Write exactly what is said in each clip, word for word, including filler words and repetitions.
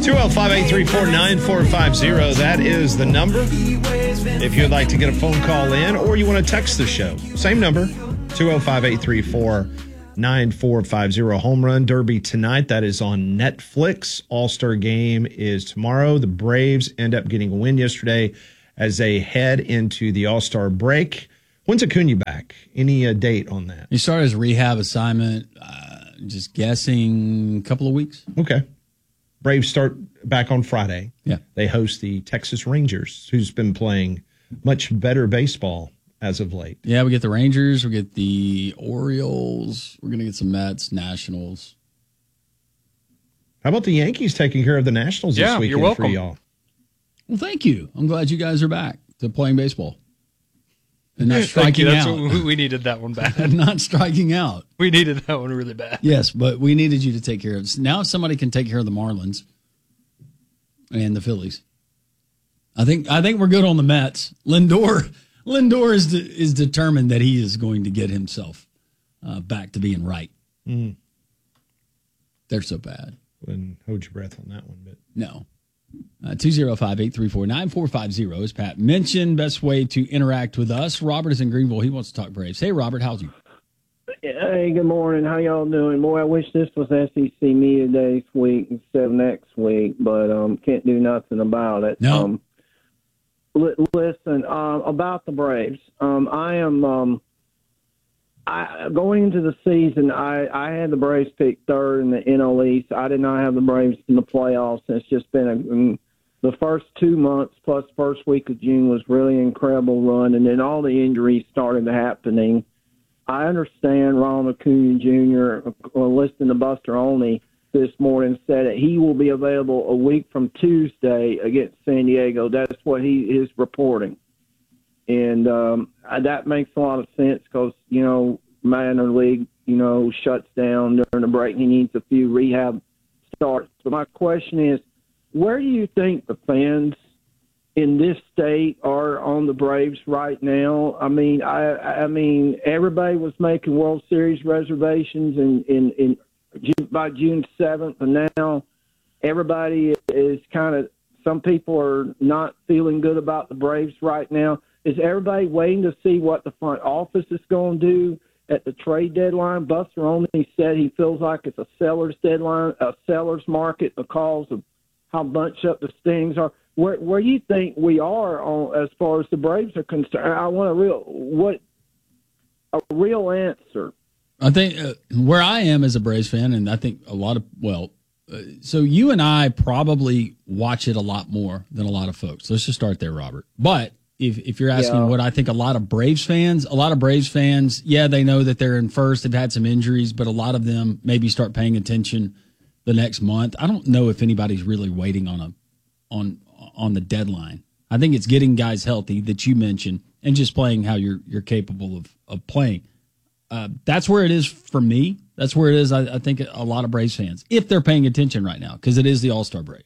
two oh five, eight three four, nine four five zero. That is the number. If you'd like to get a phone call in or you want to text the show, same number, two oh five, eight three four, nine four five zero. Home Run Derby tonight. That is on Netflix. All-Star Game is tomorrow. The Braves end up getting a win yesterday as they head into the All-Star break. When's Acuna back? Any uh, date on that? He started his rehab assignment, uh, just guessing, a couple of weeks. Okay. Braves start back on Friday. Yeah. They host the Texas Rangers, who's been playing much better baseball as of late. Yeah, we get the Rangers, we get the Orioles, we're going to get some Mets, Nationals. How about the Yankees taking care of the Nationals yeah, this weekend you're welcome. for y'all? Well, thank you. I'm glad you guys are back to playing baseball. And not striking That's out. What, we needed that one bad. Not striking out. We needed that one really bad. Yes, but we needed you to take care of it. Now if somebody can take care of the Marlins and the Phillies, I think I think we're good on the Mets. Lindor Lindor is de, is determined that he is going to get himself uh, back to being right. Mm. They're so bad. Wouldn't hold your breath on that one, but no. Uh, two oh five, eight three four, nine four five zero, as Pat mentioned. Best way to interact with us. Robert is in Greenville. He wants to talk Braves. Hey, Robert, how's you? Hey, good morning. How y'all doing? Boy, I wish this was S E C Media Day this week instead of next week, but um, can't do nothing about it. No. Um, li- listen, uh, about the Braves. Um, I am um, I, going into the season, I, I had the Braves picked third in the N L East. I did not have the Braves in the playoffs. It's just been a, um, the first two months plus first week of June was really an incredible run, and then all the injuries started happening. I understand Ronald Acuna Junior uh, listening to Buster Olney this morning said that he will be available a week from Tuesday against San Diego. That's what he is reporting. And um, that makes a lot of sense because, you know, minor league, you know, shuts down during the break. He needs a few rehab starts. So my question is, where do you think the fans in this state are on the Braves right now? I mean, I, I mean, everybody was making World Series reservations in, in, in June, by June seventh, and now everybody is kind of, some people are not feeling good about the Braves right now. Is everybody waiting to see what the front office is going to do at the trade deadline? Buster only said he feels like it's a seller's deadline, a seller's market because of how bunched up the standings are. Where where do you think we are on as far as the Braves are concerned? I want a real what a real answer. I think uh, where I am as a Braves fan, and I think a lot of well, uh, so you and I probably watch it a lot more than a lot of folks. Let's just start there, Robert. But if if you're asking Yeah. what I think, a lot of Braves fans, a lot of Braves fans, yeah, they know that they're in first. They've had some injuries, but a lot of them maybe start paying attention the next month. I don't know if anybody's really waiting on a on on the deadline. I think it's getting guys healthy that you mentioned and just playing how you're you're capable of of playing. Uh, that's where it is for me. That's where it is. I, I think a lot of Braves fans, if they're paying attention right now, because it is the All-Star break.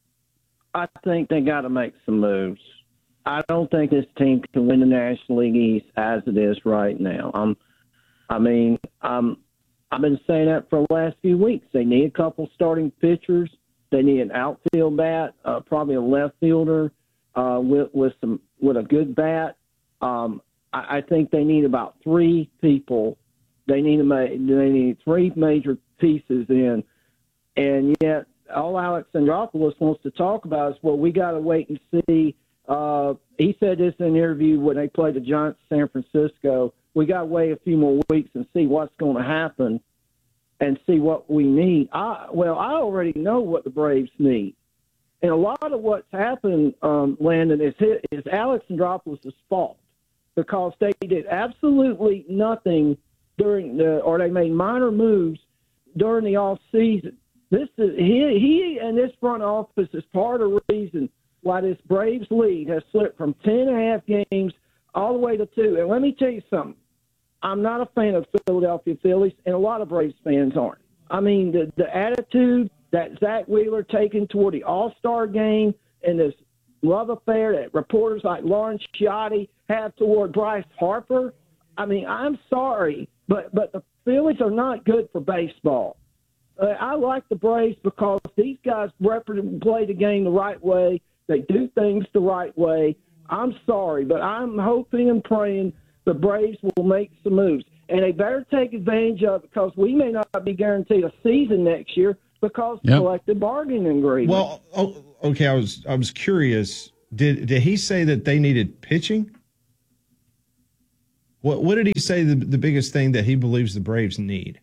I think they got to make some moves. I don't think this team can win the National League East as it is right now. Um, I mean, um, I've been saying that for the last few weeks. They need a couple starting pitchers. They need an outfield bat, uh, probably a left fielder uh, with with some with a good bat. Um, I, I think they need about three people. They need to make, they need three major pieces in, and yet all Alex Andropoulos wants to talk about is, well, we got to wait and see. Uh, he said this in an interview when they played the Giants in San Francisco. We got to wait a few more weeks and see what's going to happen and see what we need. I, well, I already know what the Braves need. And a lot of what's happened, um, Landon, is, is Alex Andropoulos' fault because they did absolutely nothing during the, or they made minor moves during the off season. This is he, he and this front office is part of the reason why this Braves lead has slipped from ten and a half games all the way to two. And let me tell you something. I'm not a fan of Philadelphia Phillies, and a lot of Braves fans aren't. I mean, the, the attitude that Zach Wheeler taken toward the All-Star game and this love affair that reporters like Lauren Ciotti have toward Bryce Harper, I mean, I'm sorry, but, but the Phillies are not good for baseball. Uh, I like the Braves because these guys rep- play the game the right way. They do things the right way. I'm sorry, but I'm hoping and praying the Braves will make some moves. And they better take advantage of it because we may not be guaranteed a season next year because of Yep. collective bargaining agreement. Well, oh, okay. I was I was curious. Did did he say that they needed pitching? What what did he say the the biggest thing that he believes the Braves need?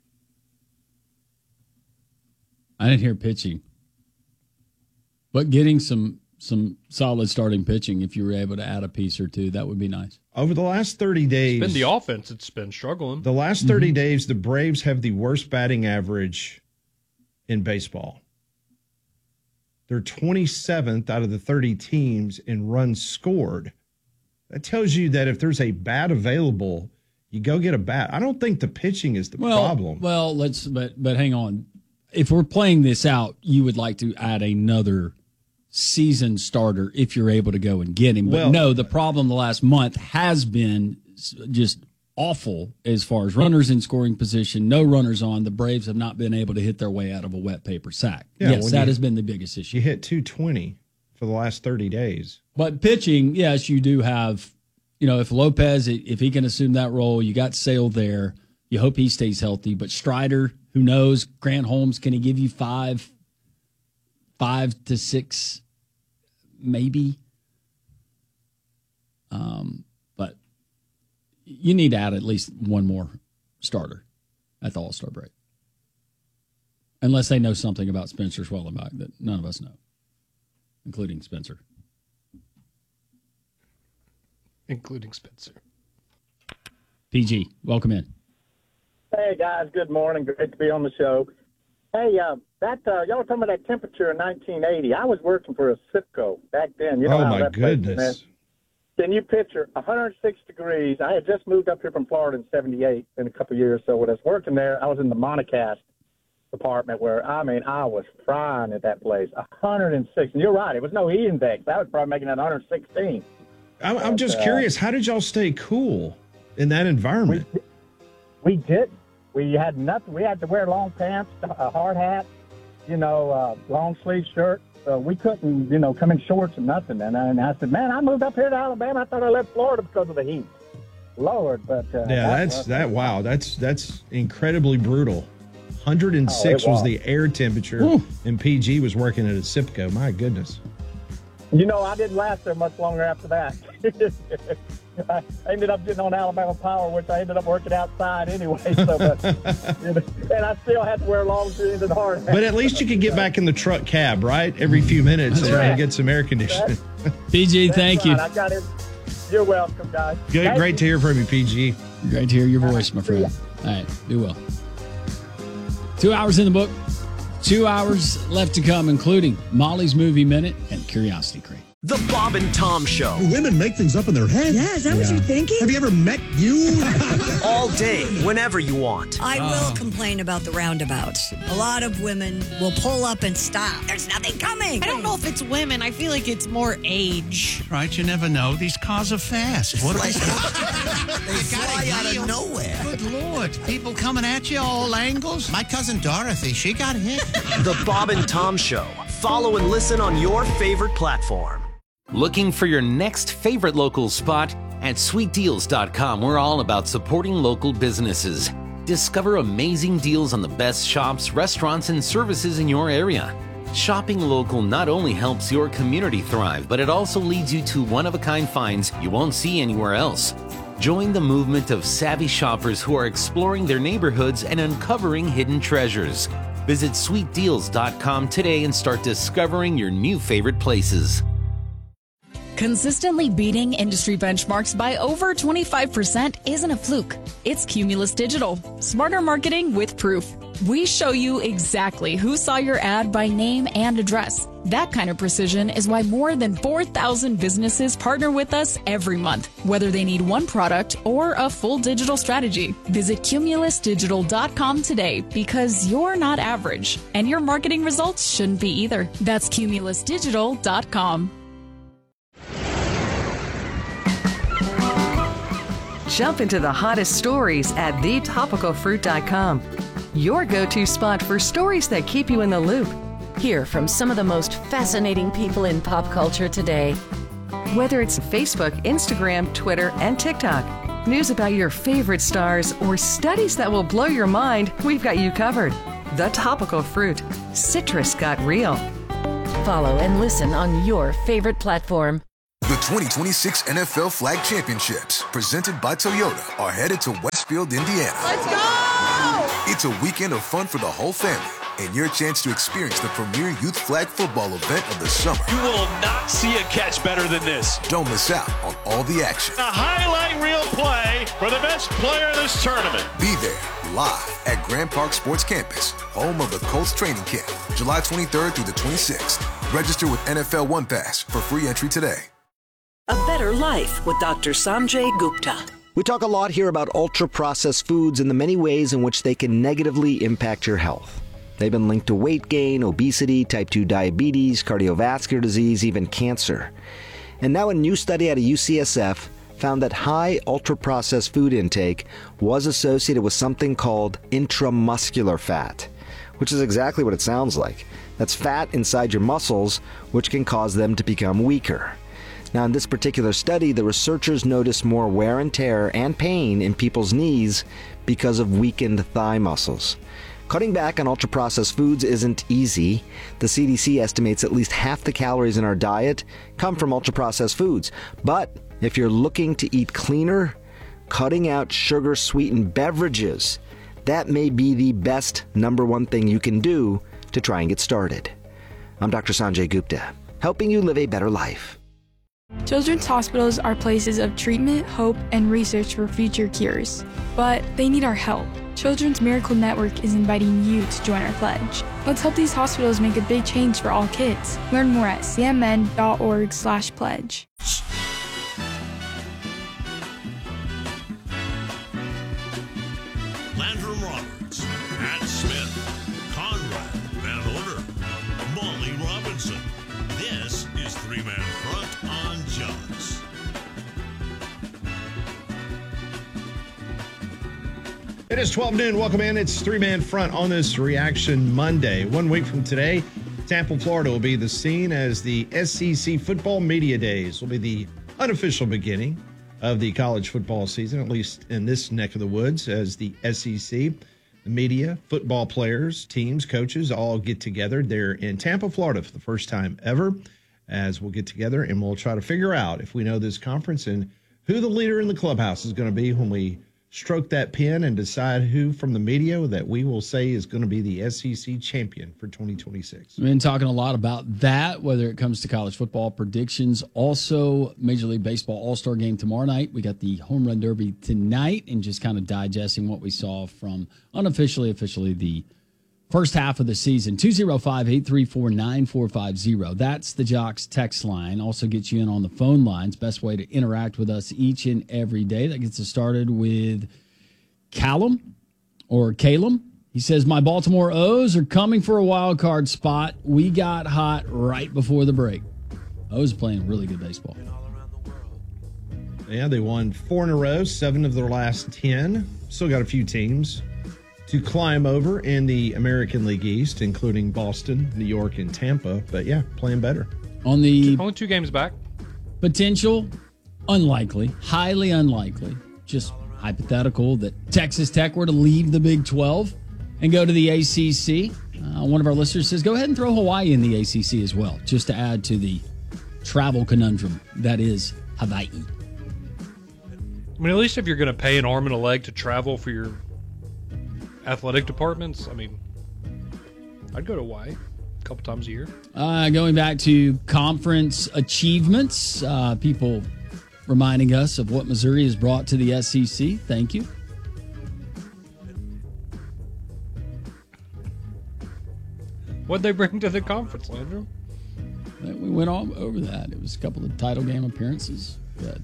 I didn't hear pitching, but getting some some solid starting pitching. If you were able to add a piece or two, that would be nice. Over the last thirty days, It's been the offense that's been struggling. the last thirty days, the Braves have the worst batting average in baseball. They're twenty-seventh out of the thirty teams in runs scored. That tells you that if there's a bat available, you go get a bat. I don't think the pitching is the Well, problem. well, let's but but hang on. If we're playing this out, you would like to add another season starter if you're able to go and get him. But Well- no, the problem the last month has been s- just awful as far as runners in scoring position, no runners on. The Braves have not been able to hit their way out of a wet paper sack. Yeah, yes, when that you- has been the biggest issue. You hit two twenty for the last thirty days. But pitching, yes, you do have, you know, if Lopez, if he can assume that role, you got Sale there. You hope he stays healthy. But Strider, who knows? Grant Holmes, can he give you five, five to six, maybe? Um, but you need to add at least one more starter at the All-Star break. Unless they know something about Spencer Schwellenbach that none of us know, including Spencer. Including Spencer. P G, welcome in. Hey guys, good morning. Great to be on the show. Hey, uh, that uh, y'all were talking about that temperature in nineteen eighty. I was working for a Sipco back then. You know Oh, how my that place is, goodness. man. Can you picture one hundred six degrees? I had just moved up here from Florida in seventy-eight in a couple of years. So when I was working there, I was in the Monocast department where, I mean, I was frying at that place. one hundred six. And you're right. It was no heat index. I was probably making that one hundred sixteen. I'm, I'm just But, uh, curious, how did y'all stay cool in that environment? We did. We had nothing. We had to wear long pants, a hard hat, you know, uh, long sleeve shirt. So we couldn't, you know, come in shorts and nothing. And I, and I said, man, I moved up here to Alabama. I thought I left Florida because of the heat. Lord, but uh, Yeah, that that's was- that. Wow, that's that's incredibly brutal. one hundred six Oh, it was was. the air temperature, and P G was working at a Sipco. My goodness. You know, I didn't last there much longer after that. I ended up getting on Alabama Power, which I ended up working outside anyway. So, but, you know, and I still had to wear long sleeves and hard hats. But at least you could get back in the truck cab, right? Every few minutes and right. get some air conditioning. P G, That's thank right. you. I got it. You're welcome, guys. Good, Thank great you. to hear from you, P G. Great to hear your voice, my friend. All right, do well. Two hours in the book, two hours left to come, including Molly's Movie Minute and Curiosity Crate. The Bob and Tom Show. Women make things up in their head. Yeah, is that what you're thinking? Have you ever met you? All day, whenever you want. I will complain about the roundabouts. A lot of women will pull up and stop. There's nothing coming. I don't know if it's women. I feel like it's more age. Right, you never know. These cars are fast. What They fly out of nowhere. Good Lord. People coming at you all angles. My cousin Dorothy, she got hit. The Bob and Tom Show. Follow and listen on your favorite platform. Looking for your next favorite local spot? At sweet deals dot com, we're all about supporting local businesses. Discover amazing deals on the best shops, restaurants, and services in your area. Shopping local not only helps your community thrive, but it also leads you to one-of-a-kind finds you won't see anywhere else. Join the movement of savvy shoppers who are exploring their neighborhoods and uncovering hidden treasures. Visit sweet deals dot com today and start discovering your new favorite places. Consistently beating industry benchmarks by over twenty-five percent isn't a fluke. It's Cumulus Digital. Smarter marketing with proof. We show you exactly who saw your ad by name and address. That kind of precision is why more than four thousand businesses partner with us every month, whether they need one product or a full digital strategy. Visit cumulus digital dot com today because you're not average, and your marketing results shouldn't be either. That's cumulus digital dot com. Jump into the hottest stories at the topical fruit dot com. your go-to spot for stories that keep you in the loop. Hear from some of the most fascinating people in pop culture today. Whether it's Facebook, Instagram, Twitter, and TikTok, news about your favorite stars, or studies that will blow your mind, we've got you covered. The Topical Fruit. Citrus got real. Follow and listen on your favorite platform. The twenty twenty-six N F L Flag Championships, presented by Toyota, are headed to Westfield, Indiana. Let's go! It's a weekend of fun for the whole family and your chance to experience the premier youth flag football event of the summer. You will not see a catch better than this. Don't miss out on all the action. A highlight reel play for the best player of this tournament. Be there live at Grand Park Sports Campus, home of the Colts training camp, July twenty-third through the twenty-sixth. Register with N F L One Pass for free entry today. A better life with Doctor Sanjay Gupta. We talk a lot here about ultra-processed foods and the many ways in which they can negatively impact your health. They've been linked to weight gain, obesity, type two diabetes, cardiovascular disease, even cancer. And now a new study out of U C S F found that high ultra-processed food intake was associated with something called intramuscular fat, which is exactly what it sounds like. That's fat inside your muscles, which can cause them to become weaker. Now, in this particular study, the researchers noticed more wear and tear and pain in people's knees because of weakened thigh muscles. Cutting back on ultra-processed foods isn't easy. The C D C estimates at least half the calories in our diet come from ultra-processed foods. But if you're looking to eat cleaner, cutting out sugar-sweetened beverages, that may be the best number one thing you can do to try and get started. I'm Doctor Sanjay Gupta, helping you live a better life. Children's hospitals are places of treatment, hope, and research for future cures. But they need our help. Children's Miracle Network is inviting you to join our pledge. Let's help these hospitals make a big change for all kids. Learn more at c m n dot org slash pledge. Landrum Roberts, Pat Smith, Conrad Van Order, Molly Robinson. This is Three Man Front on Jaws. It is twelve noon. Welcome in. It's Three Man Front on this Reaction Monday. One week from today, Tampa, Florida will be the scene as the S E C Football Media Days will be the unofficial beginning of the college football season, at least in this neck of the woods, as the S E C, the media, football players, teams, coaches all get together. They're in Tampa, Florida for the first time ever, as we'll get together and we'll try to figure out if we know this conference and who the leader in the clubhouse is going to be when we stroke that pen and decide who from the media that we will say is going to be the S E C champion for twenty twenty-six. We've been talking a lot about that, whether it comes to college football predictions. Also, Major League Baseball All-Star Game tomorrow night. We got the Home Run Derby tonight, and just kind of digesting what we saw from unofficially, officially the first half of the season. two oh five, eight three four, nine four five oh. That's the Jocks text line. Also gets you in on the phone lines. Best way to interact with us each and every day. That gets us started with Callum or Calum. He says, my Baltimore O's are coming for a wild card spot. We got hot right before the break. O's playing really good baseball. Yeah, they won four in a row, seven of their last ten. Still got a few teams to climb over in the American League East, including Boston, New York, and Tampa. But yeah, playing better. On the only two games back. Potential, unlikely, highly unlikely, just hypothetical that Texas Tech were to leave the Big twelve and go to the A C C. Uh, one of our listeners says, go ahead and throw Hawaii in the A C C as well, just to add to the travel conundrum that is Hawaii. I mean, at least if you're going to pay an arm and a leg to travel for your athletic departments, I mean, I'd go to Hawaii a couple times a year. Uh, going back to conference achievements, uh, people reminding us of what Missouri has brought to the S E C. Thank you. What'd they bring to the conference, Landrum? We went all over that. It was a couple of title game appearances. We had,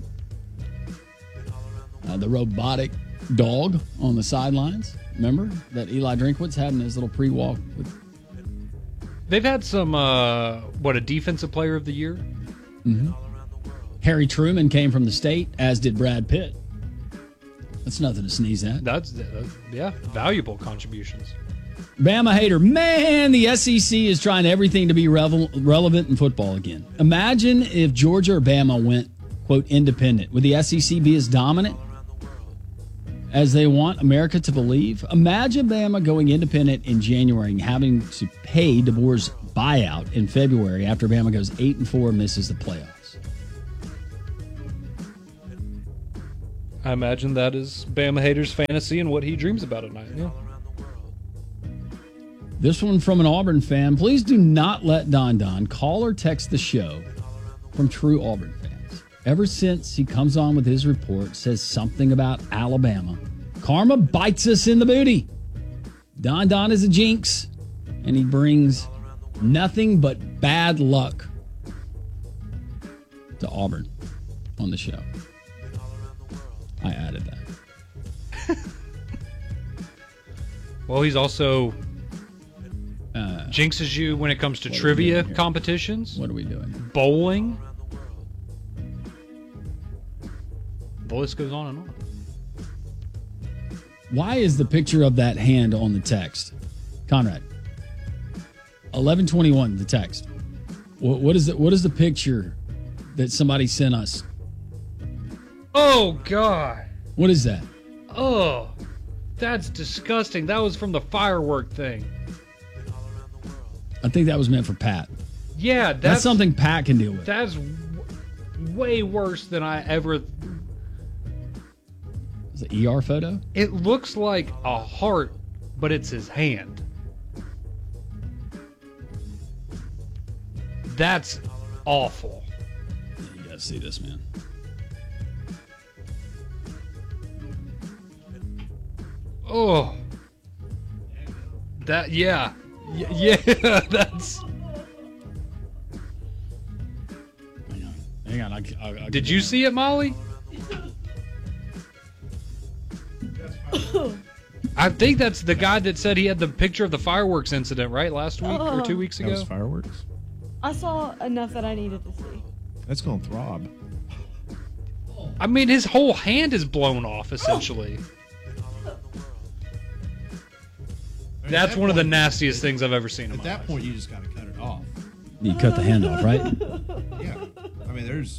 uh, the robotic dog on the sidelines. Remember that Eli Drinkwitz had in his little pre-walk with. They've had some, uh, what, a defensive player of the year? Mm-hmm. Harry Truman came from the state, as did Brad Pitt. That's nothing to sneeze at. That's, that's yeah, valuable contributions. Bama hater, man, the S E C is trying everything to be revel- relevant in football again. Imagine if Georgia or Bama went, quote, independent. Would the S E C be as dominant as they want America to believe? Imagine Bama going independent in January and having to pay DeBoer's buyout in February after Bama goes eight and four and misses the playoffs. I imagine that is Bama hater's fantasy and what he dreams about at night. Yeah. This one from an Auburn fan. Please do not let Don Don call or text the show from true Auburn fans. Ever since he comes on with his report, says something about Alabama, karma bites us in the booty. Don Don is a jinx, and he brings nothing but bad luck to Auburn on the show. I added that. Well, he's also uh, jinxes you when it comes to trivia competitions. What are we doing? Bowling. The list goes on and on. Why is the picture of that hand on the text? Conrad. eleven twenty-one, the text. What, what is it? What is the picture that somebody sent us? Oh, God. What is that? Oh, that's disgusting. That was from the firework thing. I think that was meant for Pat. Yeah, that's, That's something Pat can deal with. That's w- way worse than I ever. Is it an E R photo? It looks like a heart, but it's his hand. That's awful. Yeah, you gotta see this, man. Oh, that yeah, y- yeah. That's. Hang on, hang on. I, I, I Did you see it, Molly? I think that's the guy that said he had the picture of the fireworks incident, right? Last week or two weeks ago. That was fireworks? I saw enough that I needed to see. That's going to throb. I mean, his whole hand is blown off, essentially. That's that one of the point- nastiest things I've ever seen in At my that life. point, you just got to cut it off. You cut the hand off, right? Yeah. I mean, there's.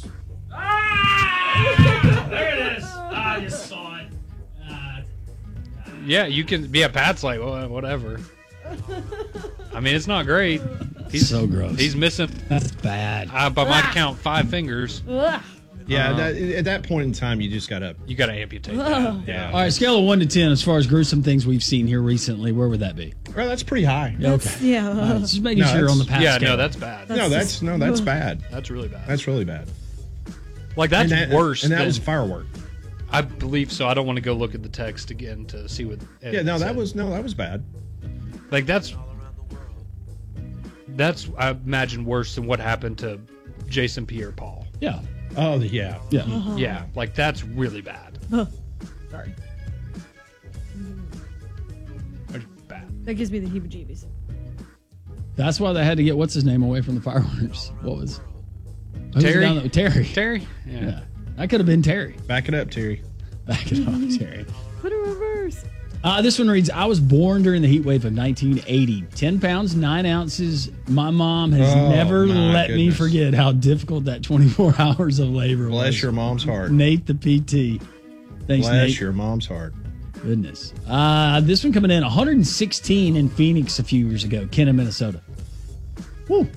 There it is. I just saw it. Uh, Yeah, you can. Yeah, Pat's like, well, whatever. I mean, it's not great. He's so gross. He's missing. That's bad. Uh, by my count, five fingers. Ugh. Yeah, Uh, that, at that point in time, you just gotta You got to amputate Ugh. that. Yeah. All right, scale of one to ten as far as gruesome things we've seen here recently. Where would that be? Well, that's pretty high. Yeah, okay. Yeah. All right, just making No, sure on the that's- pass Yeah, scale. no, that's bad. no, that's no, that's bad. That's really bad. That's really bad. Like that's and that, worse. And that than, was firework. I believe so. I don't want to go look at the text again to see what. it Yeah, no, that said. was no, that was bad. Like that's. That's I imagine worse than what happened to Jason Pierre-Paul. Yeah. Oh, yeah, Yeah. Uh-huh. Yeah, like that's really bad. Sorry. That's bad. That gives me the heebie-jeebies. That's why they had to get what's his name away from the fireworks. What was who was Terry? down there? Terry. Terry. Yeah. Yeah. That could have been Terry. Back it up, Terry. Back it up, Terry. Put a reverse. Uh, this one reads, I was born during the heat wave of nineteen eighty. ten pounds, nine ounces. My mom has Oh, never my let me goodness. forget how difficult that twenty-four hours of labor Bless was. your mom's heart. Nate, the P T. Thanks, Bless Nate. your mom's heart. Goodness. Uh, this one coming in one hundred sixteen in Phoenix a few years ago. Kenna, Minnesota. Woo.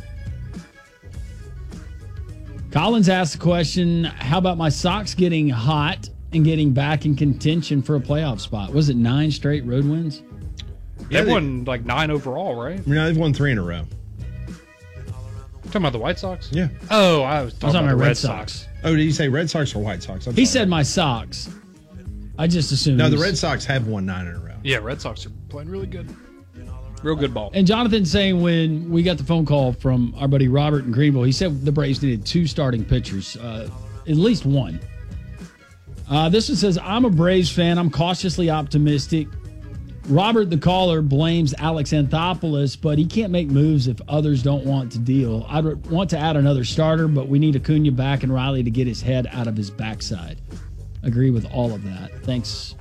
Collins asked the question, how about my Sox getting hot and getting back in contention for a playoff spot? Was it nine straight road wins? They they- won like nine overall, right? I mean, they've won three in a row. Talking about the White Sox? Yeah. Oh, I was talking talking about the about Red Red Sox. Sox. Oh, did you say Red Sox or White Sox? I'm He sorry. said my Sox. I just assumed. No, he the was- Red Sox have won nine in a row. Yeah, Red Sox are playing really good. Real good ball. And Jonathan saying when we got the phone call from our buddy Robert in Greenville, he said the Braves needed two starting pitchers, uh, at least one. Uh, this one says, I'm a Braves fan. I'm cautiously optimistic. Robert, the caller, blames Alex Anthopoulos, but he can't make moves if others don't want to deal. I want to add another starter, but we need Acuna back and Riley to get his head out of his backside. Agree with all of that. Thanks.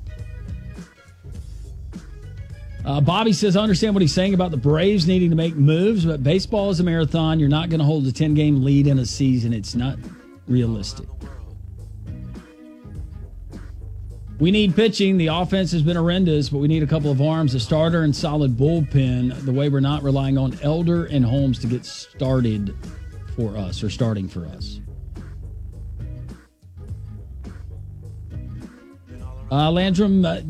Uh, Bobby says, I understand what he's saying about the Braves needing to make moves, but baseball is a marathon. You're not going to hold a ten-game lead in a season. It's not realistic. We need pitching. The offense has been horrendous, but we need a couple of arms, a starter, and solid bullpen. The way we're not relying on Elder and Holmes to get started for us, or starting for us. Uh, Landrum, uh,